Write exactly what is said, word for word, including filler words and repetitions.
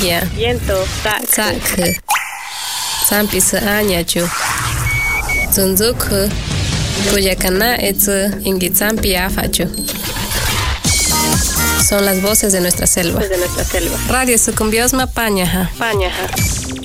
Ingia. Viento. Sak. Sak. Sampis Anyachu. Zunzuk. Cuyacana etz Ingitsampi Afachu. Son las voces de nuestra selva. De nuestra selva. Radio Sucumbiosma Pañaja. Pañaja.